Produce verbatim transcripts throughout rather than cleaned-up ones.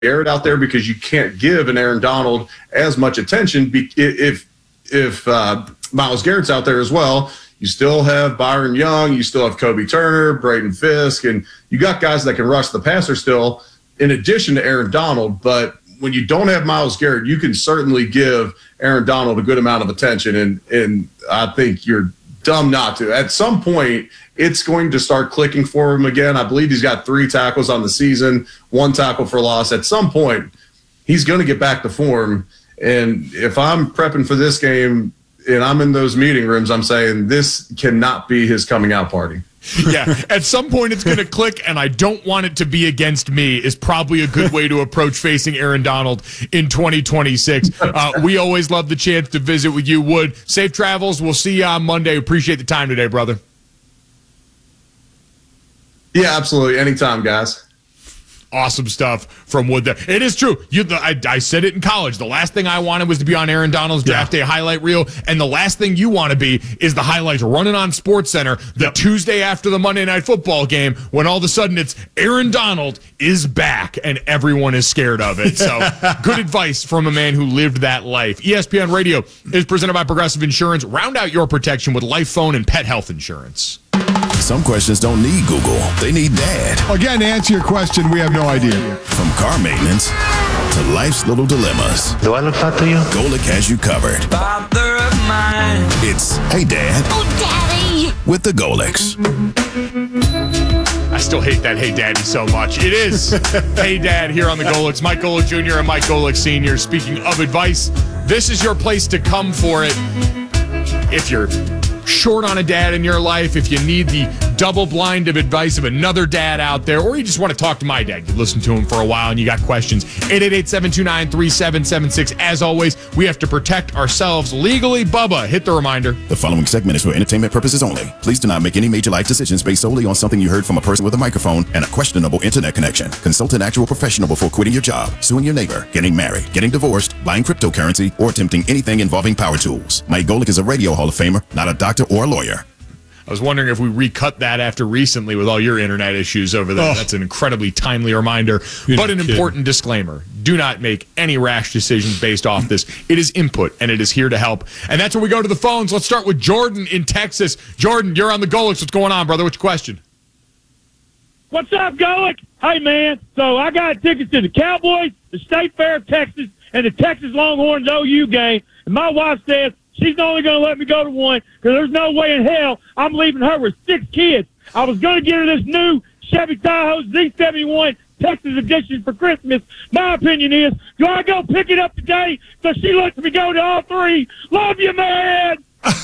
Garrett out there because you can't give an Aaron Donald as much attention be- if if uh, Myles Garrett's out there as well. You still have Byron Young, you still have Kobe Turner, Braden Fisk, and you got guys that can rush the passer still in addition to Aaron Donald. But when you don't have Myles Garrett, you can certainly give Aaron Donald a good amount of attention, and and I think you're dumb not to. At some point, it's going to start clicking for him again. I believe he's got three tackles on the season, one tackle for loss. At some point, he's going to get back to form. And if I'm prepping for this game and I'm in those meeting rooms, I'm saying this cannot be his coming out party. Yeah, at some point it's going to click, and I don't want it to be against me is probably a good way to approach facing Aaron Donald in twenty twenty-six. Uh, we always love the chance to visit with you, Wood. Safe travels. We'll see you on Monday. Appreciate the time today, brother. Yeah, absolutely. Anytime, guys. Awesome stuff from Wood there. It is true. You, the, I, I said it in college. The last thing I wanted was to be on Aaron Donald's draft yeah. day highlight reel, and the last thing you want to be is the highlights running on SportsCenter the yep. Tuesday after the Monday Night Football game when all of a sudden it's Aaron Donald is back and everyone is scared of it. So good advice from a man who lived that life. E S P N Radio is presented by Progressive Insurance. Round out your protection with life, phone, and pet health insurance. Some questions don't need Google. They need Dad. Again, to answer your question, we have no idea. From car maintenance to life's little dilemmas. Do I look hot to you? Golic has you covered. Father of mine. It's Hey Dad. Oh, Daddy. With the Golics. I still hate that Hey Daddy so much. It is Hey Dad here on the Golics. Mike Golic Junior and Mike Golic Senior Speaking of advice, this is your place to come for it. If you're short on a dad in your life, if you need the double blind of advice of another dad out there, or you just want to talk to my dad, you listen to him for a while and you got questions, eight eight eight, seven two nine, three seven seven six. As always, we have to protect ourselves legally. Bubba, hit the reminder. The following segment is for entertainment purposes only. Please do not make any major life decisions based solely on something you heard from a person with a microphone and a questionable internet connection. Consult an actual professional before quitting your job, suing your neighbor, getting married, getting divorced, buying cryptocurrency, or attempting anything involving power tools. Mike Golic is a radio Hall of Famer, not a doctor or a lawyer. I was wondering if we recut that after recently with all your internet issues over there. Oh. That's an incredibly timely reminder, You're but an kidding. important disclaimer. Do not make any rash decisions based off this. It is input, and it is here to help. And that's when we go to the phones. Let's start with Jordan in Texas. Jordan, you're on the Golics. What's going on, brother? What's your question? What's up, Golic? Hey, man. So I got tickets to the Cowboys, the State Fair of Texas, and the Texas Longhorns O U game. And my wife says she's only going to let me go to one because there's no way in hell I'm leaving her with six kids. I was going to get her this new Chevy Tahoe Z seventy-one Texas edition for Christmas. My opinion is, do I go pick it up today so she lets me go to all three? Love you, man!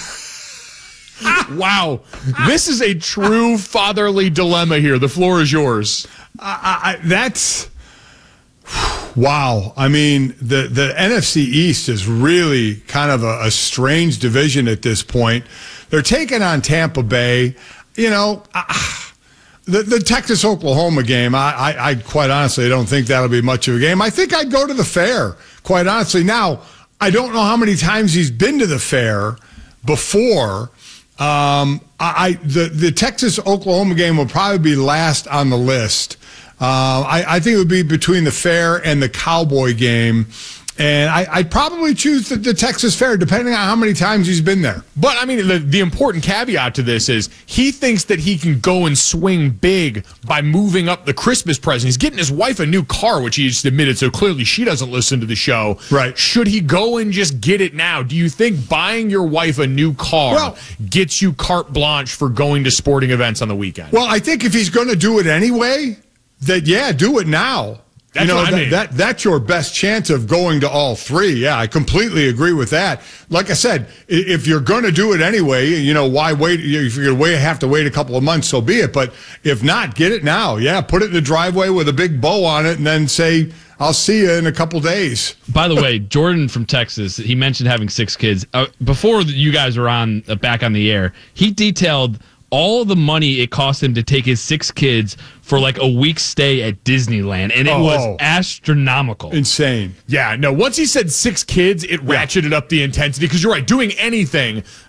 Wow. This is a true fatherly dilemma here. The floor is yours. I, I, that's... Wow. I mean, the, the N F C East is really kind of a, a strange division at this point. They're taking on Tampa Bay. You know, uh, the, the Texas-Oklahoma game, I, I, I quite honestly don't think that'll be much of a game. I think I'd go to the Fair, quite honestly. Now, I don't know how many times he's been to the Fair before. Um, I, the, the Texas-Oklahoma game will probably be last on the list. Uh, I, I think it would be between the Fair and the Cowboy game. And I, I'd probably choose the, the Texas Fair, depending on how many times he's been there. But, I mean, the, the important caveat to this is he thinks that he can go and swing big by moving up the Christmas present. He's getting his wife a new car, which he just admitted, so clearly she doesn't listen to the show. Right. Should he go and just get it now? Do you think buying your wife a new car well, gets you carte blanche for going to sporting events on the weekend? Well, I think if he's going to do it anyway, that, yeah, do it now. That's you know, what I that, mean. that that's your best chance of going to all three. Yeah, I completely agree with that. Like I said, if you're going to do it anyway, you know, why wait? If you're going to wait, have to wait a couple of months, so be it. But if not, get it now. Yeah, put it in the driveway with a big bow on it and then say, I'll see you in a couple days. By the way, Jordan from Texas, he mentioned having six kids. Uh, before you guys were on uh, back on the air, he detailed all the money it cost him to take his six kids for like a week's stay at Disneyland, and it oh, was astronomical. Insane. Yeah, no, once he said six kids, it ratcheted yeah. up the intensity, because you're right, doing anything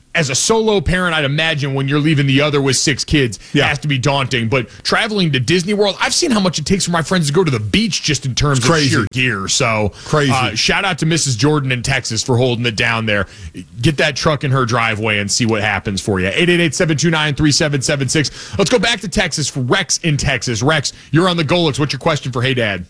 as a solo parent, I'd imagine when you're leaving the other with six kids, Yeah. it has to be daunting. But traveling to Disney World, I've seen how much it takes for my friends to go to the beach just in terms It's crazy. of sheer gear. So Crazy. Uh, shout out to Missus Jordan in Texas for holding it down there. Get that truck in her driveway and see what happens for you. eight eight eight, seven two nine, three seven seven six. Let's go back to Texas for Rex in Texas. Rex, you're on the Golix. What's your question for Hey Dad?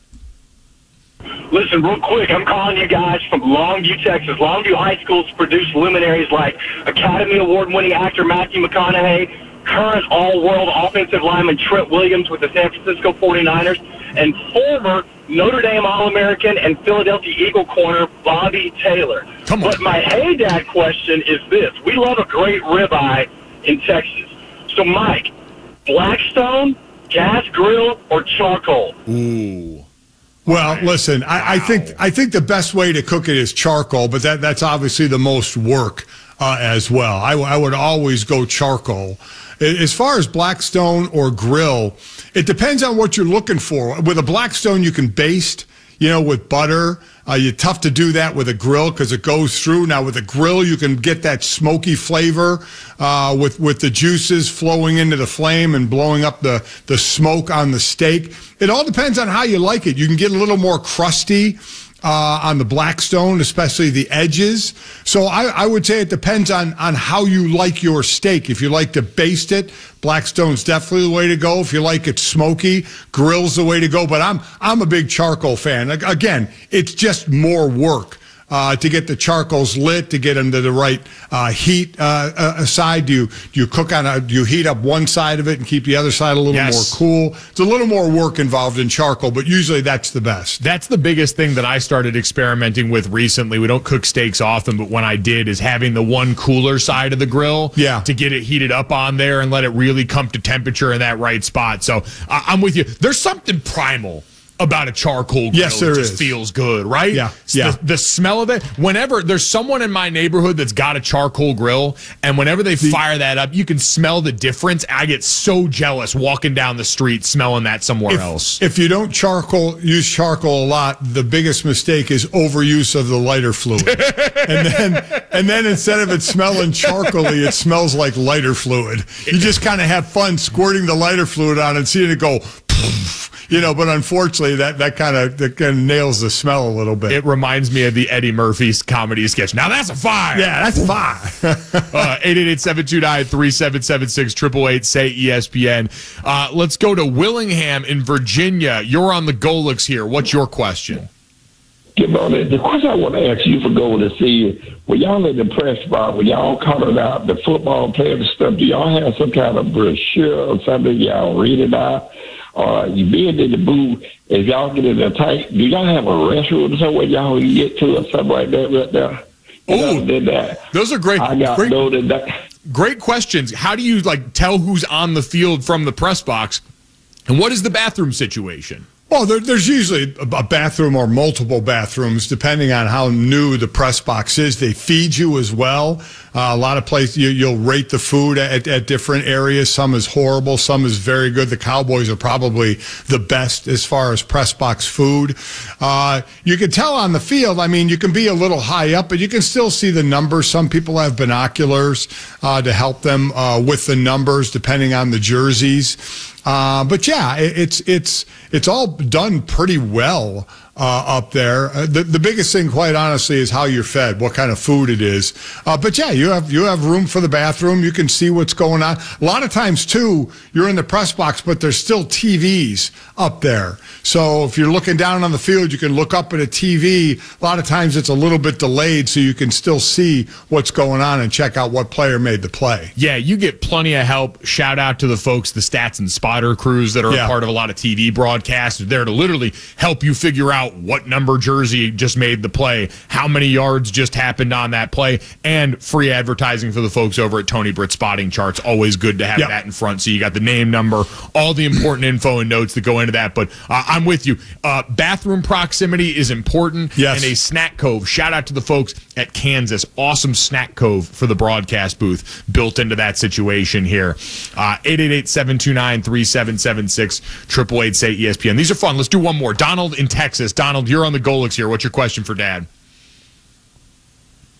Listen, real quick, I'm calling you guys from Longview, Texas. Longview High School's produced luminaries like Academy Award-winning actor Matthew McConaughey, current all-world offensive lineman Trent Williams with the San Francisco forty-niners, and former Notre Dame All-American and Philadelphia Eagle corner Bobby Taylor. Come on. But my Hey Dad question is this. We love a great ribeye in Texas. So, Mike, Blackstone, gas grill, or charcoal? Ooh. Well, listen, I, I think I think the best way to cook it is charcoal, but that, that's obviously the most work uh, as well. I, I would always go charcoal. As far as Blackstone or grill, it depends on what you're looking for. With a Blackstone, you can baste, you know, with butter. Uh, you're tough to do that with a grill because it goes through. Now with a grill, you can get that smoky flavor uh, with with the juices flowing into the flame and blowing up the the smoke on the steak. It all depends on how you like it. You can get a little more crusty uh, on the Blackstone, especially the edges. So I, I would say it depends on on how you like your steak. If you like to baste it, Blackstone's definitely the way to go. If you like it smoky, grill's the way to go. But I'm I'm a big charcoal fan. Again, it's just more work uh, to get the charcoals lit, to get them to the right uh, heat uh, uh, side. Do you do you cook on a? Do you heat up one side of it and keep the other side a little Yes. more cool? It's a little more work involved in charcoal, but usually that's the best. That's the biggest thing that I started experimenting with recently. We don't cook steaks often, but when I did, is having the one cooler side of the grill Yeah. to get it heated up on there and let it really come to temperature in that right spot. So I I'm with you. There's something primal about a charcoal grill. Yes, there it just is. feels good, right? Yeah, It's yeah. The, the smell of it. Whenever there's someone in my neighborhood that's got a charcoal grill, and whenever they fire that up, you can smell the difference. I get so jealous walking down the street smelling that somewhere If, else. if you don't charcoal use charcoal a lot, the biggest mistake is overuse of the lighter fluid. and then and then instead of it smelling charcoaly, it smells like lighter fluid. You just kind of have fun squirting the lighter fluid on and seeing it go poof, you know, but unfortunately that that kind of that kind of nails the smell a little bit. It reminds me of the Eddie Murphy's comedy sketch. Now that's a fire. yeah, that's fine. uh, eight eight eight, seven two nine, three seven seven six, eight eight eight, say E S P N. Uh, let's go to Willingham in Virginia. You're on the Golix here. What's your question? Good morning. The question I want to ask you for going to see is, when y'all in the press box, when y'all calling out the football players and stuff, do y'all have some kind of brochure or something y'all read about? Or you being in the booth, if y'all get in a tight, do y'all have a restroom somewhere y'all can get to or something like that right there? Oh, did that. Those are great. I got Great, noted that. great questions. How do you like tell who's on the field from the press box? And what is the bathroom situation? Well, there, there's usually a bathroom or multiple bathrooms, depending on how new the press box is. They feed you as well. Uh, a lot of places you, you'll rate the food at, at different areas. Some is horrible, some is very good. The Cowboys are probably the best as far as press box food. Uh, you can tell on the field. I mean, you can be a little high up, but you can still see the numbers. Some people have binoculars uh, to help them uh, with the numbers, depending on the jerseys. Uh, but yeah, it, it's it's it's all done pretty well uh, up there. Uh, the the biggest thing, quite honestly, is how you're fed, what kind of food it is. Uh, but yeah, you have you have room for the bathroom. You can see what's going on. A lot of times too, you're in the press box, but there's still T Vs up there. So if you're looking down on the field, you can look up at a T V. A lot of times it's a little bit delayed, so you can still see what's going on and check out what player made the play. Yeah, you get plenty of help. Shout out to the folks, the stats and spotter crews that are Yeah. a part of a lot of T V broadcasts. They're there to literally help you figure out what number jersey just made the play, how many yards just happened on that play, and free advertising for the folks over at Tony Britt Spotting Charts. Always good to have Yeah. that in front. So you got the name, number, all the important info and notes that go into that. But uh, I'm with you. Uh, bathroom proximity is important. Yes. And a snack cove. Shout out to the folks at Kansas. Awesome snack cove for the broadcast booth built into that situation here. Uh, eight eight eight, seven two nine, three seven seven six, eight eight eight, say E S P N. These are fun. Let's do one more. Donald in Texas. Donald, you're on the Golix here. What's your question for Dad?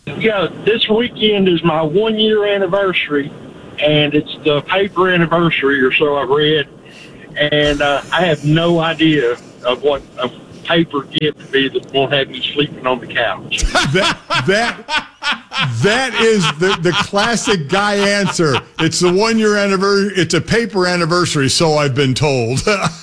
Yeah, this weekend is my one-year anniversary, and it's the paper anniversary, or so I've read. And uh, I have no idea of what a paper gift would be that won't have me sleeping on the couch. that that that is the, the classic guy answer. It's the one year anniversary. It's a paper anniversary, so I've been told.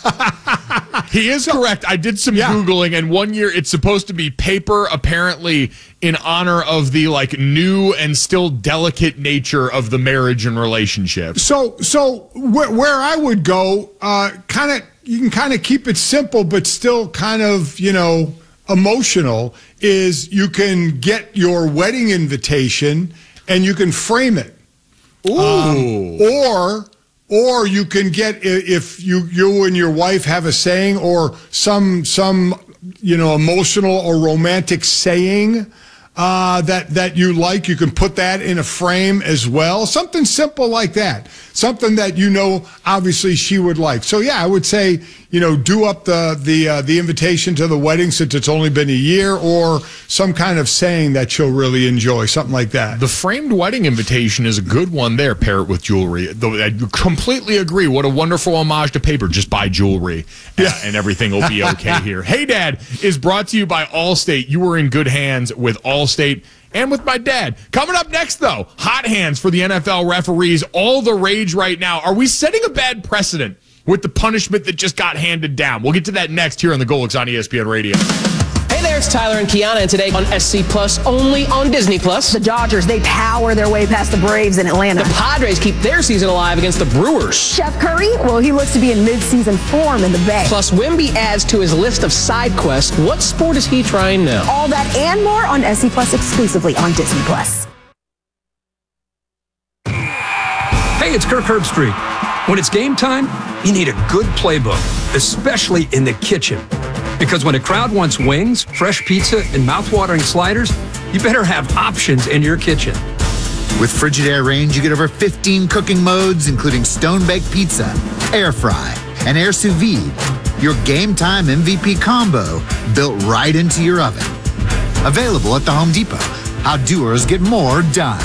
He is correct. I did some Yeah. Googling, and one year it's supposed to be paper, apparently in honor of the like new and still delicate nature of the marriage and relationship. So so where, where I would go, uh, kind of you can kind of keep it simple, but still kind of you know emotional. Is you can get your wedding invitation and you can frame it. Ooh. Um, or or you can get, if you you and your wife have a saying or some some you know emotional or romantic saying uh, that that you like, you can put that in a frame as well. Something simple like that. Something that you know obviously she would like. So yeah, I would say you know do up the the uh, the invitation to the wedding since it's only been a year, or some kind of saying that she'll really enjoy, something like that. The framed wedding invitation is a good one there. Pair it with jewelry. Though I completely agree. What a wonderful homage to paper. Just buy jewelry, Yeah. uh, and everything will be okay here. Hey, Dad is brought to you by Allstate. You were in good hands with Allstate and with my dad. Coming up next, though, hot hands for the N F L referees. All the rage right now. Are we setting a bad precedent with the punishment that just got handed down? We'll get to that next here on the Golics on E S P N Radio. Hey there, it's Tyler and Kiana, and today on S C Plus, only on Disney Plus. The Dodgers, they power their way past the Braves in Atlanta. The Padres keep their season alive against the Brewers. Chef Curry, well, he looks to be in mid-season form in the Bay. Plus, Wemby adds to his list of side quests. What sport is he trying now? All that and more on S C Plus exclusively on Disney Plus. Hey, it's Kirk Herbstreit. When it's game time, you need a good playbook, especially in the kitchen. Because when a crowd wants wings, fresh pizza, and mouthwatering sliders, you better have options in your kitchen. With Frigidaire Range, you get over fifteen cooking modes, including stone-baked pizza, air fry, and air sous vide. Your game time M V P combo built right into your oven. Available at the Home Depot. How doers get more done.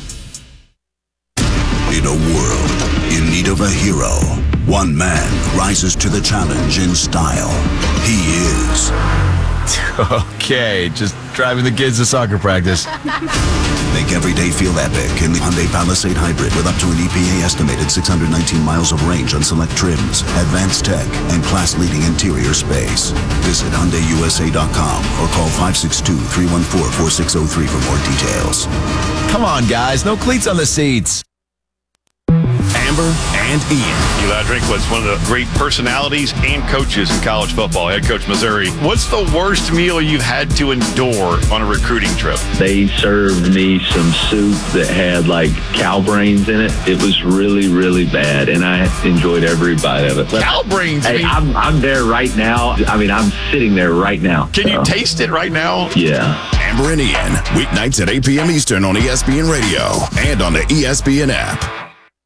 In a world in need of a hero, one man rises to the challenge in style. He is... Okay, just driving the kids to soccer practice. Make every day feel epic in the Hyundai Palisade Hybrid with up to an E P A estimated six hundred nineteen miles of range on select trims, advanced tech, and class-leading interior space. Visit Hyundai U S A dot com or call five six two, three one four, four six zero three for more details. Come on, guys, no cleats on the seats. Amber and Ian. Eli Drinkwitz, one of the great personalities and coaches in college football, head coach Missouri. What's the worst meal you've had to endure on a recruiting trip? They served me some soup that had like cow brains in it. It was really, really bad, and I enjoyed every bite of it. But, Cow brains? Hey, I'm, I'm there right now. I mean, I'm sitting there right now. Can you so. taste it right now? Yeah. Amber and Ian, weeknights at eight p.m. Eastern on E S P N Radio and on the E S P N app.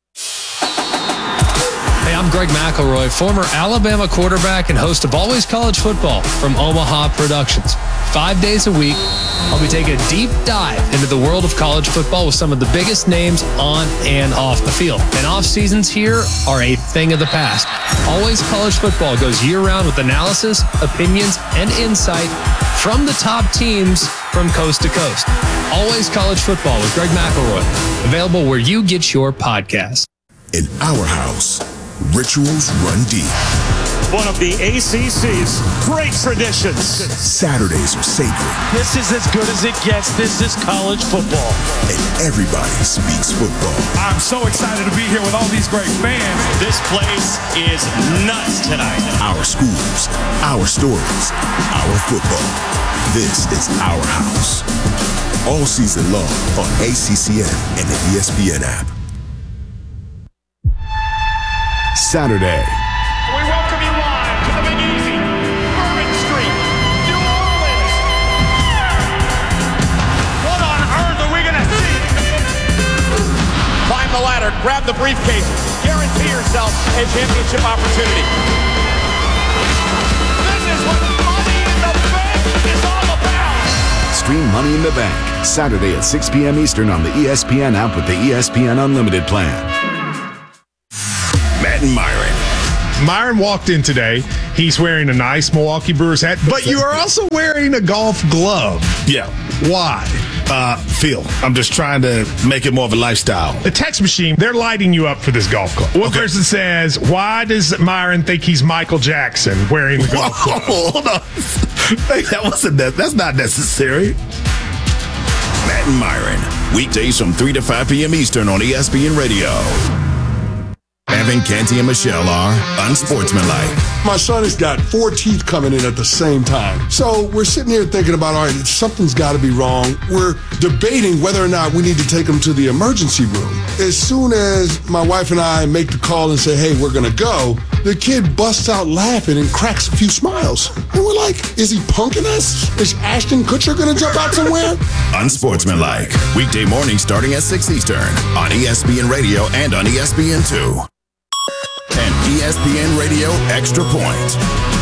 Hey, I'm Greg McElroy, former Alabama quarterback and host of Always College Football from Omaha Productions. Five days a week, I'll be taking a deep dive into the world of college football with some of the biggest names on and off the field. And off seasons here are a thing of the past. Always College Football goes year-round with analysis, opinions, and insight from the top teams from coast to coast. Always College Football with Greg McElroy. Available where you get your podcast. In our house, rituals run deep. One of the A C C's great traditions. Saturdays are sacred. This is as good as it gets. This is college football. And everybody speaks football. I'm so excited to be here with all these great fans. This place is nuts tonight. Our schools, our stories, our football. This is our house. All season long on A C C N and the E S P N app. Saturday. We welcome you live to the Big Easy, Bourbon Street, New Orleans. What on earth are we going to see? Climb the ladder, grab the briefcase, guarantee yourself a championship opportunity. This is what Money in the Bank is all about. Stream Money in in the Bank, Saturday at six p.m. Eastern on the E S P N app with the E S P N Unlimited plan. Matt and Myron. Myron walked in today. He's wearing a nice Milwaukee Brewers hat, but you are also wearing a golf glove. Yeah. Why? Uh, feel. I'm just trying to make it more of a lifestyle. The text machine, they're lighting you up for this golf club. One Okay. person says, why does Myron think he's Michael Jackson wearing the golf club? Whoa, hold on. Hey, that wasn't that. That's not necessary. Matt and Myron, weekdays from three to five p.m. Eastern on E S P N Radio. Evan, Canty, and Michelle are unsportsmanlike. My son has got four teeth coming in at the same time. So we're sitting here thinking about, all right, something's got to be wrong. We're debating whether or not we need to take him to the emergency room. As soon as my wife and I make the call and say, hey, we're going to go, the kid busts out laughing and cracks a few smiles. And we're like, is he punking us? Is Ashton Kutcher going to jump out somewhere? Unsportsmanlike. Weekday morning starting at six Eastern on E S P N Radio and on E S P N two. And E S P N Radio Extra Point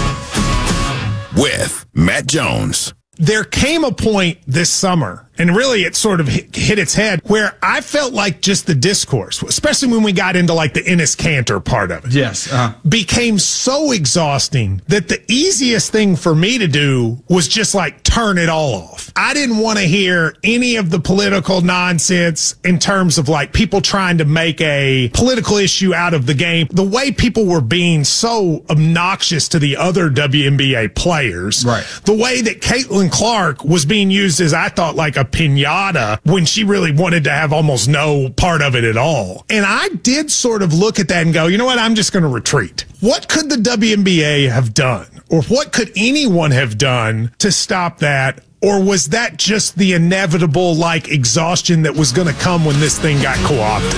with Matt Jones. There came a point this summer, and really it sort of hit, hit its head, where I felt like just the discourse, especially when we got into like the Enes Kanter part of it, Yes. Uh-huh. became so exhausting that the easiest thing for me to do was just like turn it all off. I didn't want to hear any of the political nonsense in terms of like people trying to make a political issue out of the game. The way people were being so obnoxious to the other W N B A players. Right. The way that Caitlin Clark was being used as, I thought, like a piñata when she really wanted to have almost no part of it at all. And I did sort of look at that and go, you know what? I'm just going to retreat. What could the W N B A have done? Or what could anyone have done to stop that? Or was that just the inevitable, like, exhaustion that was going to come when this thing got co-opted?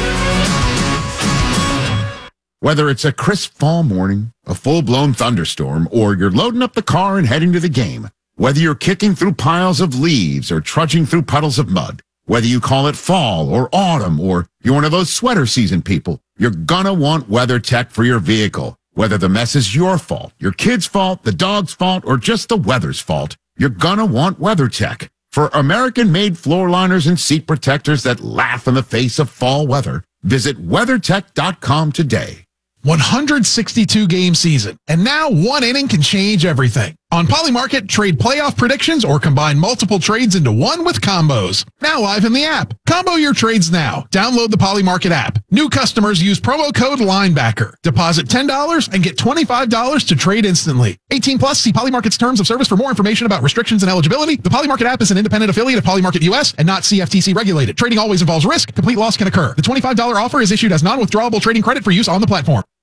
Whether it's a crisp fall morning, a full-blown thunderstorm, or you're loading up the car and heading to the game, whether you're kicking through piles of leaves or trudging through puddles of mud, whether you call it fall or autumn, or you're one of those sweater season people, you're gonna want WeatherTech for your vehicle. Whether the mess is your fault, your kid's fault, the dog's fault, or just the weather's fault, you're gonna want WeatherTech. For American-made floor liners and seat protectors that laugh in the face of fall weather, visit WeatherTech dot com today. one hundred sixty-two game season, and now one inning can change everything. On Polymarket, trade playoff predictions or combine multiple trades into one with combos. Now live in the app. Combo your trades now. Download the Polymarket app. New customers use promo code LINEBACKER. Deposit ten dollars and get twenty-five dollars to trade instantly. eighteen plus, see Polymarket's terms of service for more information about restrictions and eligibility. The Polymarket app is an independent affiliate of Polymarket U S and not C F T C regulated. Trading always involves risk. Complete loss can occur. The twenty-five dollars offer is issued as non-withdrawable trading credit for use on the platform.